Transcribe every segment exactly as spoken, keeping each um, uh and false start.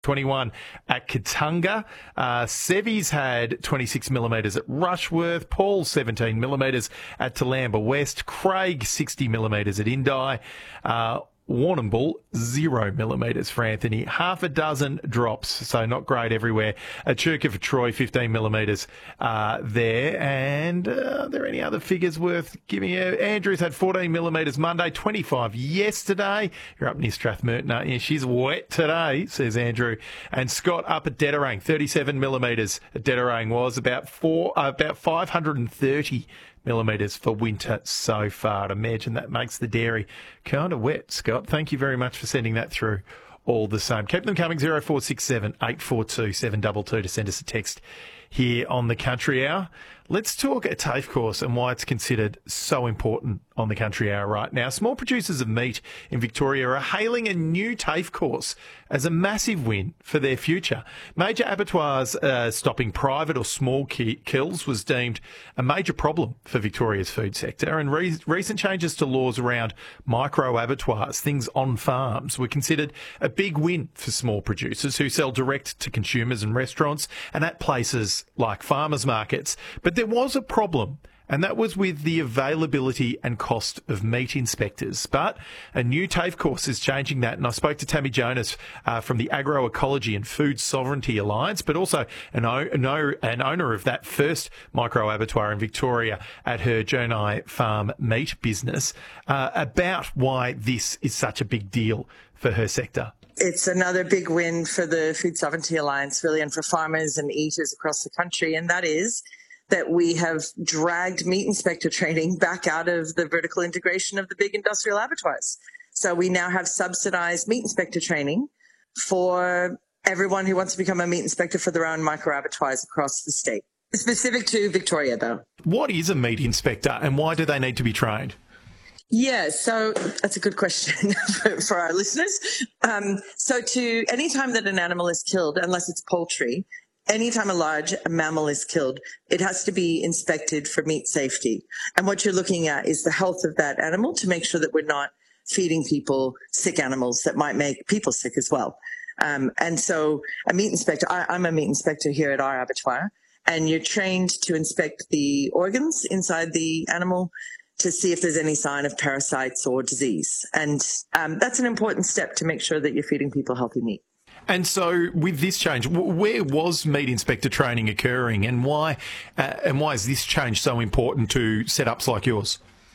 twenty-one at Katunga. Uh, Sevy's had twenty-six millimetres at Rushworth. Paul, seventeen millimetres at Toolamba West. Craig, sixty millimetres at Indi. Uh, Warrnambool, zero millimetres for Anthony. Half a dozen drops, so not great everywhere. Echuca for Troy, fifteen millimetres uh, there. And uh, are there any other figures worth giving you? Andrews had fourteen millimetres Monday, twenty-five yesterday. You're up near Strathmerton, aren't you? She's wet today, says Andrew. And Scott up at Dedarang, thirty-seven millimetres at Dedarang was about four, uh, about five hundred thirty millimetres for winter so far. I'd imagine that makes the dairy kind of wet, Scott. Thank you very much for sending that through all the same. Keep them coming, zero four six seven, eight four two, seven two two to send us a text here on the Country Hour. Let's talk a TAFE course and why it's considered so important on the Country Hour right now. Small producers of meat in Victoria are hailing a new TAFE course as a massive win for their future. Major abattoirs uh, stopping private or small ki- kills was deemed a major problem for Victoria's food sector, and re- recent changes to laws around micro abattoirs, things on farms, were considered a big win for small producers who sell direct to consumers and restaurants and at places like farmers markets. But there was a problem, and that was with the availability and cost of meat inspectors. But a new TAFE course is changing that, and I spoke to Tammy Jonas uh, from the Agroecology and Food Sovereignty Alliance, but also an, o- an, o- an owner of that first micro abattoir in Victoria at her Jonai Farm meat business, uh, about why this is such a big deal for her sector. It's another big win for the Food Sovereignty Alliance, really, and for farmers and eaters across the country, and that is that we have dragged meat inspector training back out of the vertical integration of the big industrial abattoirs. So we now have subsidized meat inspector training for everyone who wants to become a meat inspector for their own micro abattoirs across the state. Specific to Victoria, though. What is a meat inspector and why do they need to be trained? Yeah, so that's a good question for, for our listeners. Um, so to any time that an animal is killed, unless it's poultry, anytime a large mammal is killed, it has to be inspected for meat safety. And what you're looking at is the health of that animal to make sure that we're not feeding people sick animals that might make people sick as well. Um, and so a meat inspector, I, I'm a meat inspector here at our abattoir, and you're trained to inspect the organs inside the animal to see if there's any sign of parasites or disease. And um, that's an important step to make sure that you're feeding people healthy meat. And so with this change, where was meat inspector training occurring, and why uh, and why is this change so important to setups like yours?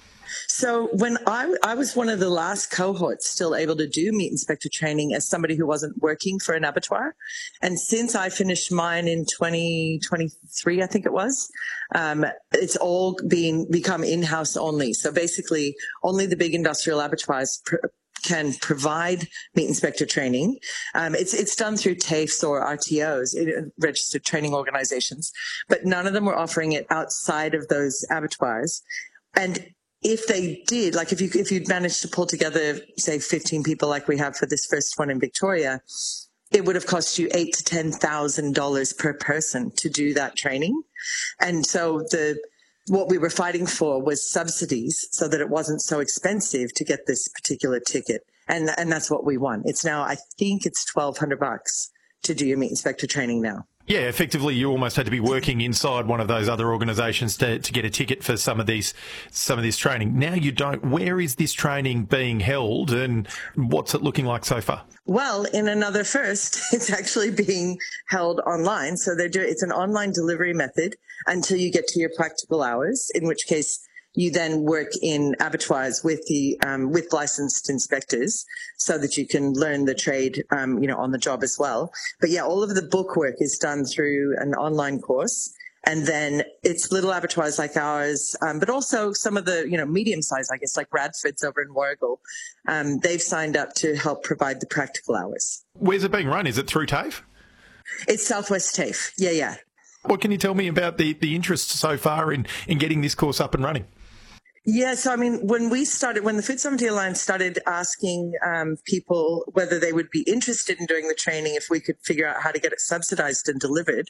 So when I, I was one of the last cohorts still able to do meat inspector training as somebody who wasn't working for an abattoir. And since I finished mine in twenty twenty-three, I think it was, um, it's all been become in-house only. So basically only the big industrial abattoirs pr- can provide meat inspector training. Um, it's it's done through TAFEs or R T Os, registered training organizations, but none of them were offering it outside of those abattoirs. And if they did, like if you if you'd managed to pull together, say, fifteen people like we have for this first one in Victoria, it would have cost you eight to ten thousand dollars per person to do that training. And so the what we were fighting for was subsidies so that it wasn't so expensive to get this particular ticket. And and that's what we won. It's now, I think it's twelve hundred bucks to do your meat inspector training now. Yeah, effectively, you almost had to be working inside one of those other organisations to, to get a ticket for some of these some of this training. Now you don't. Where is this training being held, and what's it looking like so far? Well, in another first, it's actually being held online. So they're doing, it's an online delivery method until you get to your practical hours, in which case you then work in abattoirs with the um, with licensed inspectors, so that you can learn the trade, um, you know, on the job as well. But yeah, all of the book work is done through an online course, and then it's little abattoirs like ours, um, but also some of the, you know, medium size, I guess, like Radford's over in Warragul. Um, they've signed up to help provide the practical hours. Where's it being run? Is it through TAFE? It's Southwest TAFE. Yeah, yeah. What can you tell me about the the interest so far in in getting this course up and running? Yeah, so I mean, when we started, when the Food Sovereignty Alliance started asking um, people whether they would be interested in doing the training, if we could figure out how to get it subsidized and delivered,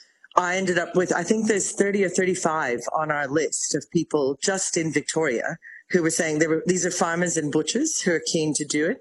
I ended up with, I think there's thirty or thirty-five on our list of people just in Victoria who were saying they were, these are farmers and butchers who are keen to do it.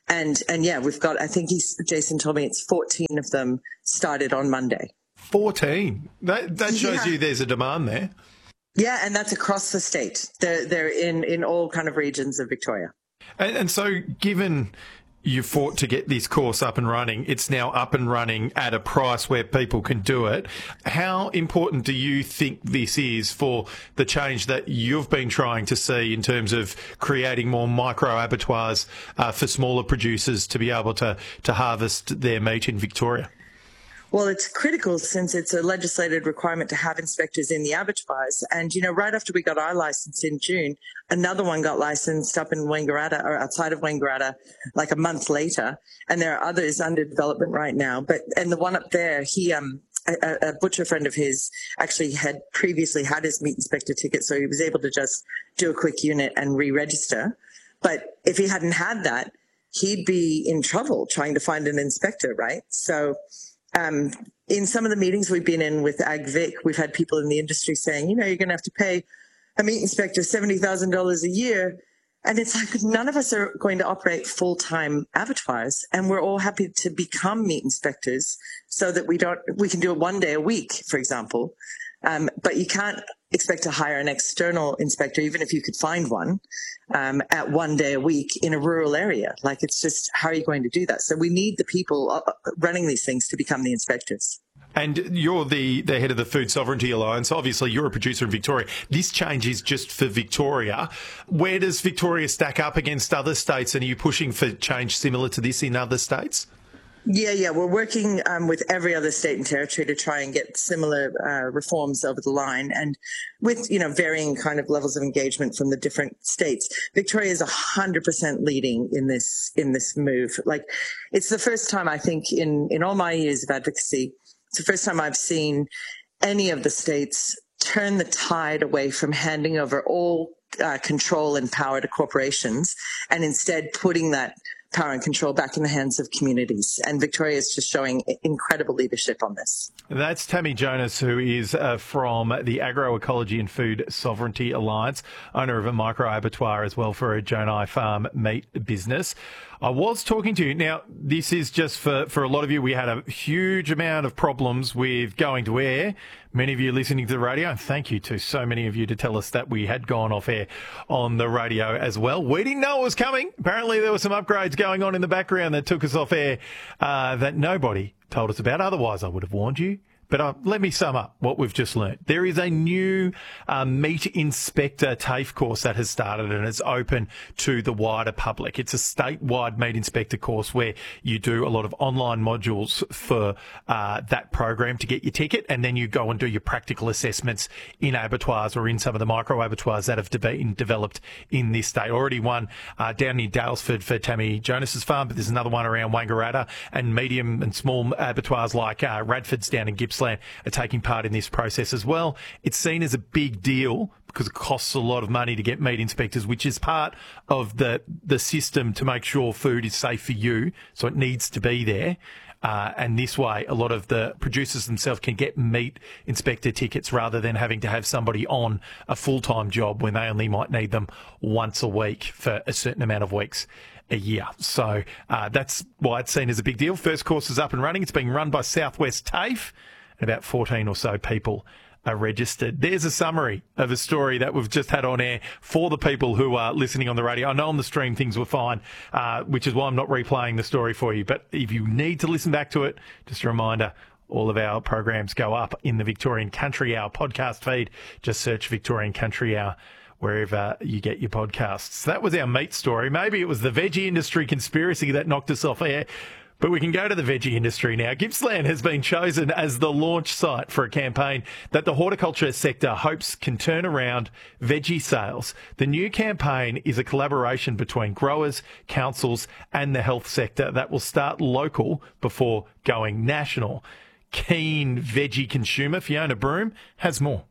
And, and yeah, we've got, I think he's, Jason told me it's fourteen of them started on Monday. fourteen? That, that shows Yeah. you there's a demand there. Yeah, and that's across the state. They're, they're in, in all kind of regions of Victoria. And, and so given you fought to get this course up and running, it's now up and running at a price where people can do it. How important do you think this is for the change that you've been trying to see in terms of creating more micro abattoirs uh, for smaller producers to be able to, to harvest their meat in Victoria? Well, it's critical since it's a legislated requirement to have inspectors in the abattoirs. And, you know, right after we got our license in June, another one got licensed up in Wangaratta or outside of Wangaratta like a month later. And there are others under development right now. But, and the one up there, he, um, a, a butcher friend of his actually had previously had his meat inspector ticket. So he was able to just do a quick unit and re-register. But if he hadn't had that, he'd be in trouble trying to find an inspector, right? So, Um, in some of the meetings we've been in with AgVic, we've had people in the industry saying, you know, you're going to have to pay a meat inspector seventy thousand dollars a year. And it's like none of us are going to operate full-time abattoirs, and we're all happy to become meat inspectors so that we don't, we can do it one day a week, for example. Um, but you can't expect to hire an external inspector, even if you could find one, um, at one day a week in a rural area. Like, it's just, how are you going to do that? So we need the people running these things to become the inspectors. And you're the, the head of the Food Sovereignty Alliance. Obviously, you're a producer in Victoria. This change is just for Victoria. Where does Victoria stack up against other states, and are you pushing for change similar to this in other states? Yeah, yeah. We're working um, with every other state and territory to try and get similar uh, reforms over the line, and with, you know, varying kind of levels of engagement from the different states. Victoria is one hundred percent leading in this in this move. Like, it's the first time, I think, in, in all my years of advocacy, it's the first time I've seen any of the states turn the tide away from handing over all uh, control and power to corporations, and instead putting that power and control back in the hands of communities. And Victoria is just showing incredible leadership on this. That's Tammy Jonas, who is uh, from the Agroecology and Food Sovereignty Alliance, owner of a micro abattoir as well for a Jonai Farm meat business. I was talking to you. Now, this is just for, for a lot of you. We had a huge amount of problems with going to air. Many of you listening to the radio, and thank you to so many of you to tell us that we had gone off air on the radio as well. We didn't know it was coming. Apparently there were some upgrades going on in the background that took us off air uh, that nobody told us about. Otherwise, I would have warned you. But uh, let me sum up what we've just learnt. There is a new uh, meat inspector TAFE course that has started, and it's open to the wider public. It's a statewide meat inspector course where you do a lot of online modules for uh, that program to get your ticket, and then you go and do your practical assessments in abattoirs or in some of the micro abattoirs that have been developed in this state. Already one uh, down near Dalesford for Tammy Jonas's farm, but there's another one around Wangaratta, and medium and small abattoirs like uh, Radford's down in Gippsland are taking part in this process as well. It's seen as a big deal because it costs a lot of money to get meat inspectors, which is part of the the system to make sure food is safe for you. So it needs to be there. Uh, and this way, a lot of the producers themselves can get meat inspector tickets rather than having to have somebody on a full-time job when they only might need them once a week for a certain amount of weeks a year. So uh, that's why it's seen as a big deal. First course is up and running. It's being run by Southwest TAFE, and about fourteen or so people are registered. There's a summary of a story that we've just had on air for the people who are listening on the radio. I know on the stream things were fine, uh, which is why I'm not replaying the story for you. But if you need to listen back to it, just a reminder, all of our programs go up in the Victorian Country Hour podcast feed. Just search Victorian Country Hour wherever you get your podcasts. That was our meat story. Maybe it was the veggie industry conspiracy that knocked us off air. But we can go to the veggie industry now. Gippsland has been chosen as the launch site for a campaign that the horticulture sector hopes can turn around veggie sales. The new campaign is a collaboration between growers, councils and the health sector that will start local before going national. Keen veggie consumer Fiona Broom has more.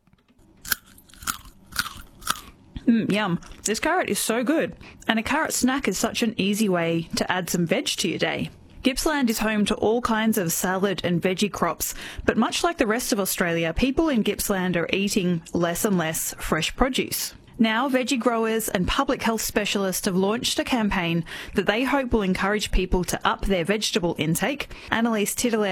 Mm, yum. This carrot is so good. And a carrot snack is such an easy way to add some veg to your day. Gippsland is home to all kinds of salad and veggie crops, but much like the rest of Australia, people in Gippsland are eating less and less fresh produce. Now, veggie growers and public health specialists have launched a campaign that they hope will encourage people to up their vegetable intake. Annalise Tiddler